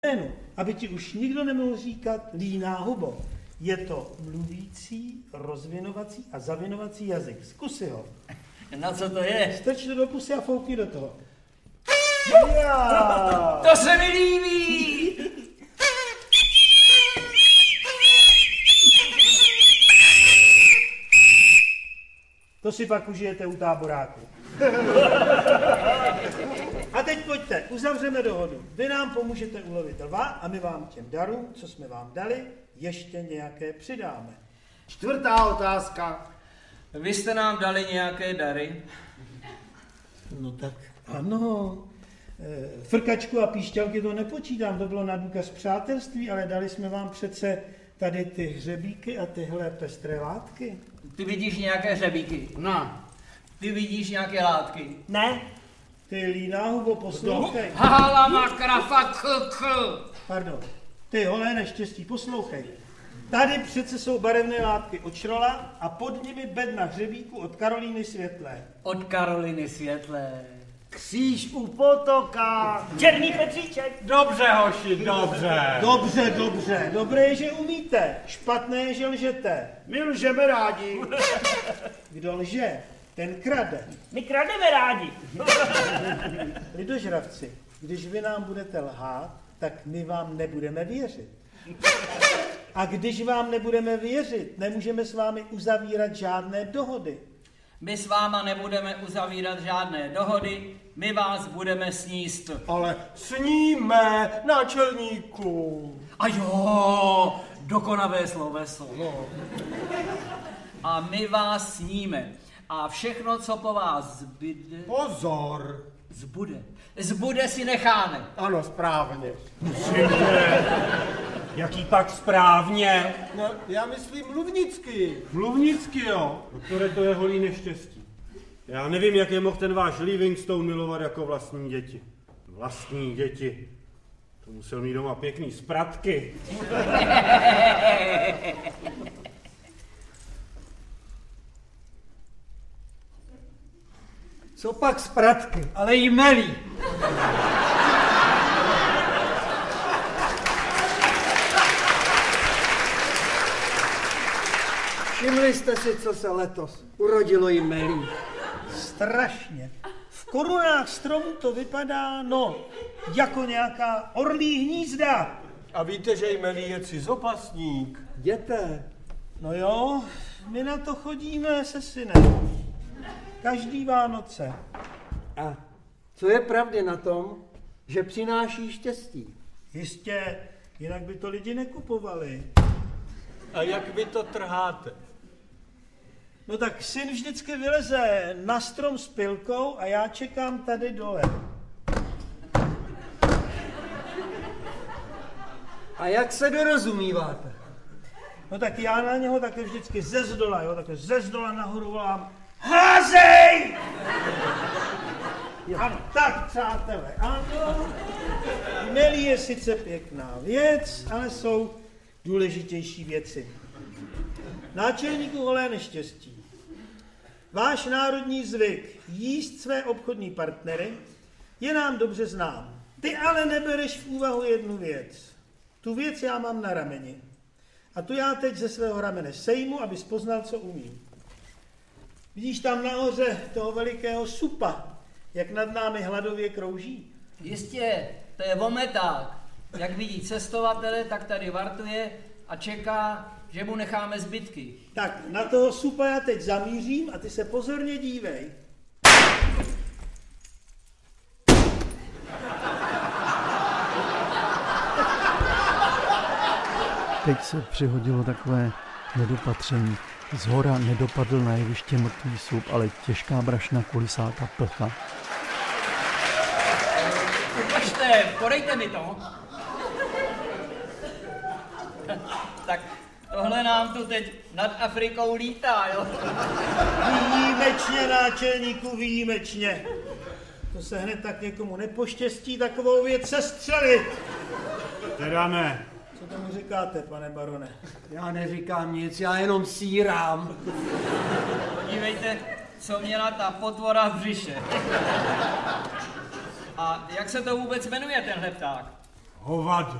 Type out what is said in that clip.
jménu, aby ti už nikdo nemohl říkat líná hubo. Je to mluvící, rozvinovací a zavinovací jazyk. Zkusy ho. Na co to je? Strč to do pusy a foukni do toho. To se mi líbí! To si pak užijete u táboráku. A teď pojďte, uzavřeme dohodu. Vy nám pomůžete ulovit lva a my vám těm darům, co jsme vám dali, ještě nějaké přidáme. 4. otázka. Vy jste nám dali nějaké dary? No tak ano. Frkačku a píšťalky to nepočítám, to bylo na důkaz přátelství, ale dali jsme vám přece tady ty hřebíky a tyhle pestré látky. Ty vidíš nějaké hřebíky? No. Ty vidíš nějaké látky? Ne. Ty líná hubo, poslouchej. Hala makrafa Pardon. Ty holé neštěstí, poslouchej. Tady přece jsou barevné látky od šrola a pod nimi bedna hřebíku od Karolíny Světlé. Od Karoliny Světlé. Kříž u potoka. Černý Petříček. Dobře, hoši, dobře. Dobře. Dobré je, že umíte. Špatné je, že lžete. My lžeme rádi. Kdo lže, ten krade. My krademe rádi. Lidožravci, když vy nám budete lhát, tak my vám nebudeme věřit. A když vám nebudeme věřit, nemůžeme s vámi uzavírat žádné dohody. My s váma nebudeme uzavírat žádné dohody, my vás budeme sníst. Ale sníme, náčelníku. A jo, dokonavé sloveso. No. A my vás sníme. A všechno, co po vás zbyde... Pozor. Zbude si necháme. Ano, správně. Jaký pak správně? No, já myslím mluvnicky. Mluvnicky, jo. Doktore, to je holý neštěstí. Já nevím, jak je mohl ten váš Livingstone milovat jako vlastní děti. Vlastní děti. To musel mít doma pěkný spratky. Co pak spratky, ale jí melí. Všimli jste si, co se letos urodilo jí melí? Strašně. V korunách stromů to vypadá, no, jako nějaká orlí hnízda. A víte, že jmelí je cizopasník? Jděte. No jo, my na to chodíme se synem. Každý Vánoce. A co je pravdy na tom, že přináší štěstí? Jistě, jinak by to lidi nekupovali. A jak vy to trháte? No tak syn vždycky vyleze na strom s pilkou a já čekám tady dole. A jak se dorozumíváte? No tak já na něho také vždycky ze zdola, jo, také ze zdola nahoru volám: házej! Ano, tak přátelé, ano. Melí je sice pěkná věc, ale jsou důležitější věci. Náčelníku holé neštěstí. Váš národní zvyk jíst své obchodní partnery je nám dobře znám. Ty ale nebereš v úvahu jednu věc. Tu věc já mám na rameni. A tu já teď ze svého ramene sejmu, abys poznal, co umím. Vidíš tam nahoře toho velikého supa, jak nad námi hladově krouží? Jistě, to je vometák. Jak vidí cestovatele, tak tady vartuje a čeká, že mu necháme zbytky. Tak, na toho supa já teď zamířím a ty se pozorně dívej. Teď se přihodilo takové nedopatření. Zhora nedopadl na jeviště mrtvý sup, ale těžká brašna kulisáka plcha. Ukažte, podejte mi to. Tak tohle nám tu teď nad Afrikou lítá, jo? Výjimečně, náčelníku, výjimečně. To se hned tak někomu nepoštěstí takovou věc sestřelit. Teda ne. Co tomu říkáte, pane barone? Já neříkám nic, já jenom sírám. Podívejte, co měla ta potvora v břiše. A jak se to vůbec jmenuje, tenhle pták? Hovado.